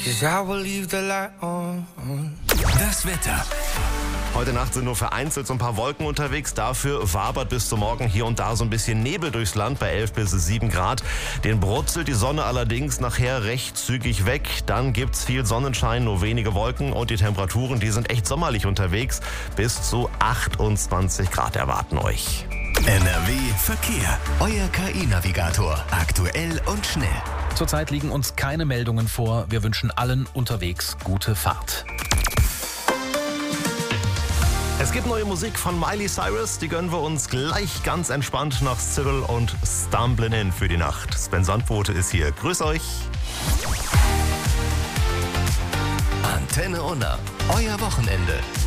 'cause I will leave the light on. Das Wetter. Heute Nacht sind nur vereinzelt so ein paar Wolken unterwegs. Dafür wabert bis zum Morgen hier und da so ein bisschen Nebel durchs Land bei 11 bis 7 Grad. Den brutzelt die Sonne allerdings nachher recht zügig weg. Dann gibt's viel Sonnenschein, nur wenige Wolken und die Temperaturen, die sind echt sommerlich unterwegs. Bis zu 28 Grad erwarten euch. NRW Verkehr. Euer KI-Navigator. Aktuell und schnell. Zurzeit liegen uns keine Meldungen vor. Wir wünschen allen unterwegs gute Fahrt. Es gibt neue Musik von Miley Cyrus, die gönnen wir uns gleich ganz entspannt nach Cyril und Stumblin' In für die Nacht. Sven Sandbote ist hier. Grüß euch. Antenne Unna. Euer Wochenende.